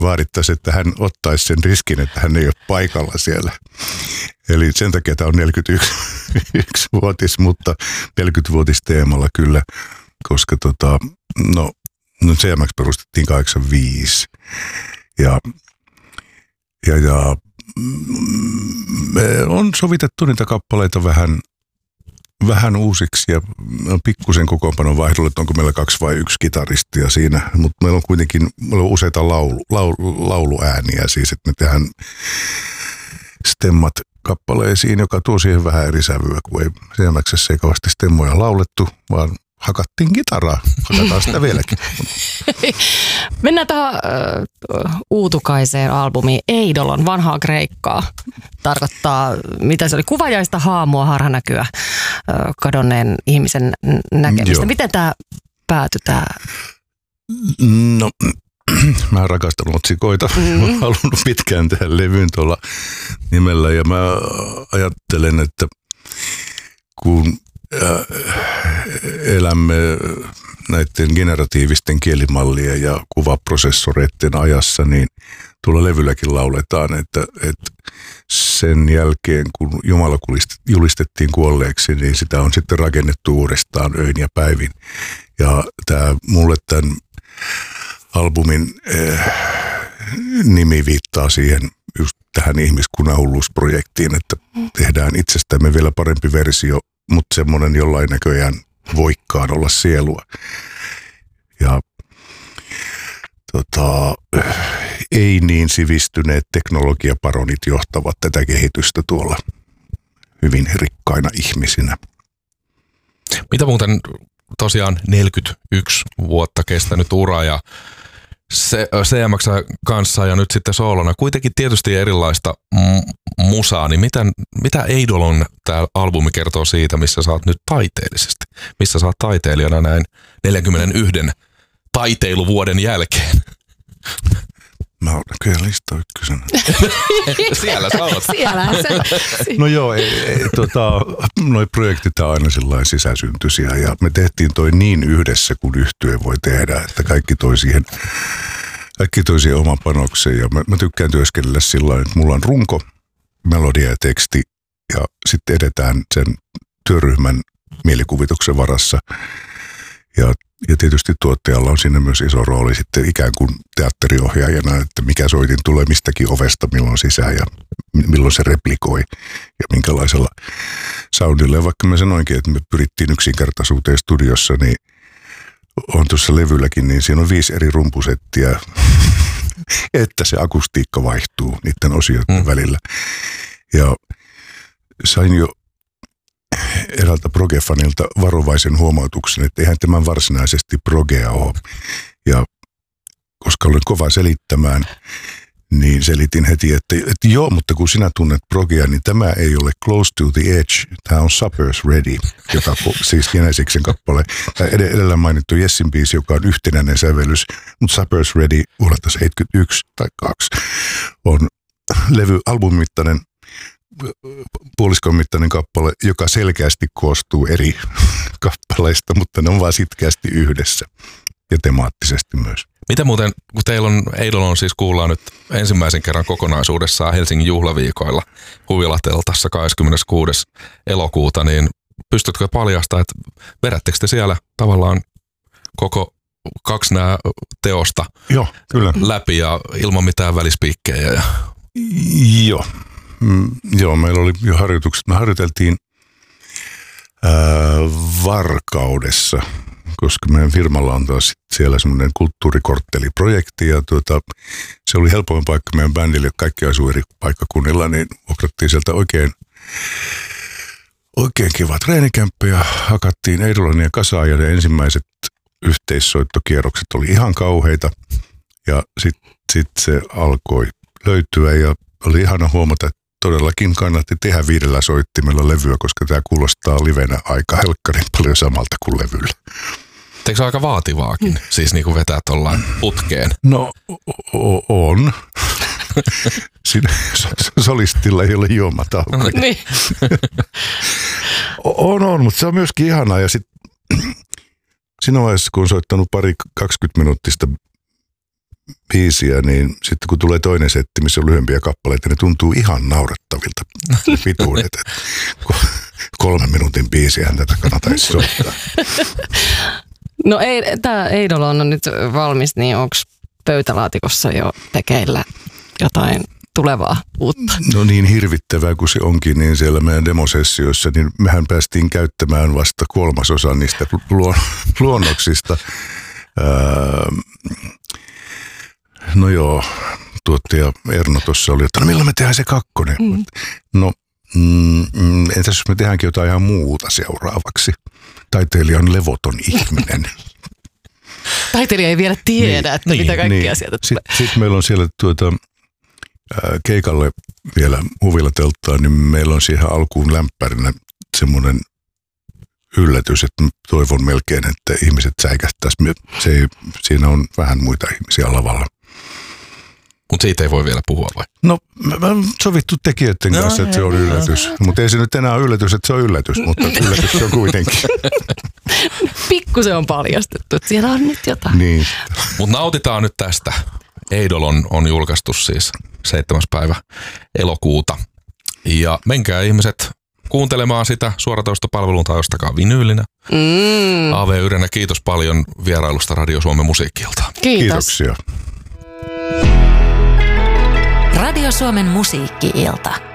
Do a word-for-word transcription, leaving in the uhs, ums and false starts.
vaadittaisiin, että hän ottaisi sen riskin, että hän ei ole paikalla siellä. Eli sen takia tämä on neljäkymmentäyksi-vuotis, mutta neljäkymmentävuotisteemalla kyllä, koska tota, no, no C M X perustettiin kahdeksankymmentäviisi ja, ja, ja me on sovitettu niitä kappaleita vähän, vähän uusiksi ja pikkusen kokoonpanon vaihdolle, että onko meillä kaksi vai yksi kitaristia siinä, mutta meillä on kuitenkin meillä on useita laulu, laulu, lauluääniä, siis että me tehdään stemmat kappaleisiin, joka tuo siihen vähän eri sävyä, kun ei C M X:ssä ei kauheasti stemmoja laulettu, vaan hakattiin kitaraa. Hakataan sitä vieläkin. Mennään tähän uh, uutukaiseen albumiin. Eidolon, vanhaa kreikkaa. Tarkoittaa, mitä se oli, kuvajaista haamua, harhanäkyä, uh, kadonneen ihmisen näkemistä. Joo. Miten tämä päätyi tämä? No, mä rakastan otsikoita. Mm. Mä oon halunnut pitkään tehdä levyn tuolla nimellä ja mä ajattelen, että kun elämme näiden generatiivisten kielimallien ja kuvaprosessoreiden ajassa, niin tuolla levylläkin lauletaan, että, että sen jälkeen, kun Jumala julistettiin kuolleeksi, niin sitä on sitten rakennettu uudestaan öin ja päivin. Ja tämä mulle tämän albumin eh, nimi viittaa siihen just tähän ihmiskunnan hulluusprojektiin, että tehdään itsestämme vielä parempi versio, mutta semmoinen jollain näköjään voikkaan olla sielua. Ja tota, ei niin sivistyneet teknologiaparonit johtavat tätä kehitystä tuolla hyvin rikkaina ihmisinä. Mitä muuten tosiaan neljäkymmentäyksi vuotta kestänyt ura ja C M X kanssa ja nyt sitten soolona, kuitenkin tietysti erilaista m- musaa, niin miten, mitä Eidolon tämä albumi kertoo siitä, missä sä oot nyt taiteellisesti? Missä sä oot taiteilijana näin neljänkymmentäyhden taiteiluvuoden jälkeen? Mä oon kyllä lista ykkösenä. Siellä sä oot. Siellä se. No joo, ei, ei, tota, noi projektit on aina sellainen sisäsyntyisiä ja me tehtiin toi niin yhdessä kuin yhtye voi tehdä, että kaikki toi siihen, kaikki toi siihen oman panoksen ja mä, mä tykkään työskennellä sillä tavalla, että mulla on runko, melodia ja teksti ja sitten edetään sen työryhmän mielikuvituksen varassa ja Ja tietysti tuottajalla on siinä myös iso rooli sitten ikään kuin teatteriohjaajana, että mikä soitin tulee mistäkin ovesta, milloin sisään ja milloin se replikoi ja minkälaisella soundilla. Ja vaikka mä sanoinkin, että me pyrittiin yksinkertaisuuteen studiossa, niin on tuossa levylläkin, niin siinä on viisi eri rumpusettiä, että se akustiikka vaihtuu niiden osioiden mm. välillä. Ja sain jo eräältä progefanilta varovaisen huomautuksen, että eihän tämän varsinaisesti progea ole. Ja koska olen kova selittämään, niin selitin heti, että, että joo, mutta kun sinä tunnet progea, niin tämä ei ole Close to the Edge, tämä on Supper's Ready, joka siis Genesiksen kappale. Tämä edellä mainittu Jessin biisi, joka on yhtenäinen sävellys, mutta Supper's Ready vuodelta seitsemänkymmentäyksi tai kaksi on levy albumimittainen puoliskon mittainen kappale, joka selkeästi koostuu eri kappaleista, mutta ne on vaan sitkeästi yhdessä ja temaattisesti myös. Mitä muuten, kun teillä on, Eidolon siis kuullaan nyt ensimmäisen kerran kokonaisuudessaan Helsingin juhlaviikoilla Huvilateltassa kahdeskymmeneskuudes elokuuta, niin pystytkö paljastamaan, että vedättekö te siellä tavallaan koko kaksi nämä teosta Joo, kyllä. läpi ja ilman mitään välispiikkejä? Ja... Joo. Mm, joo, meillä oli jo harjoitukset. Me harjoiteltiin ää, Varkaudessa, koska meidän firmalla on taas siellä semmoinen kulttuurikortteliprojekti ja tuota, se oli helpoin paikka meidän bändille, kaikki asuu eri paikkakunnilla, niin vuokrattiin sieltä oikein, oikein kiva treenikämppä ja hakattiin Eidolonia kasaan ja ne ensimmäiset yhteissoittokierrokset oli ihan kauheita ja sitten sit se alkoi löytyä ja oli ihana huomata, että todellakin kannatti tehdä viidellä soittimella levyä, koska tämä kuulostaa livenä aika helkkarin paljon samalta kuin levyllä. Eikö se aika vaativaakin, siis niin kuin vetää tuollain putkeen? No o- on. Siinä solistilla ei ole juomataukoja. Niin. on, on, mutta se on myöskin ihanaa. Ja sitten siinä vaiheessa, kun on soittanut pari kaksikymmentä minuuttista biisiä, niin sitten kun tulee toinen setti, missä on lyhyempiä kappaleita, ne tuntuu ihan naurettavilta pituudet. Kolmen minuutin biisiä tätä kannattaisi soittaa. No ei, tämä Eidol on nyt valmis, niin onko pöytälaatikossa jo tekeillä jotain tulevaa uutta? No niin hirvittävää kuin se onkin, niin siellä meidän demosessioissa, niin mehän päästiin käyttämään vasta kolmasosa niistä luon, luonnoksista. Öö, no joo, tuottaja Erno tuossa oli, että no milloin me tehdään se kakkonen? Mm. No mm, entäs jos me tehdäänkin jotain ihan muuta seuraavaksi? Taiteilija on levoton ihminen. Taiteilija ei vielä tiedä, niin, että niin, mitä kaikkia niin. sieltä tulee. Sitten sit meillä on siellä tuota, keikalle vielä huvilatelttaa, niin meillä on siihen alkuun lämpärinä semmoinen yllätys, että toivon melkein, että ihmiset säikähtäisi. Se ei, siinä on vähän muita ihmisiä lavalla. Mutta siitä ei voi vielä puhua vai? No, mä on sovittu tekijöiden no, kanssa, että se on yllätys. Mutta ei se nyt enää ole yllätys, että se on yllätys, mutta yllätys se on kuitenkin. Pikku se on paljastettu, että siellä on nyt jotain. Niin. Mutta nautitaan nyt tästä. Eidol on, on julkaistu siis seitsemäs päivä elokuuta. Ja menkää ihmiset kuuntelemaan sitä suoratoistopalvelun tai ostakaa vinyylinä. Mm. A V Yrjänä, kiitos paljon vierailusta Radio Suomen musiikki-iltaan. Kiitos. Kiitoksia. Radio Suomen musiikki-ilta.